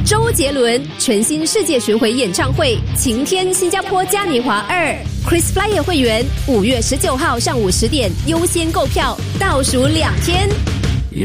周杰伦全新世界巡回演唱会，晴天新加坡嘉年华2 Chris Flyer 会员5月19号上午10点优先购票，倒数2天。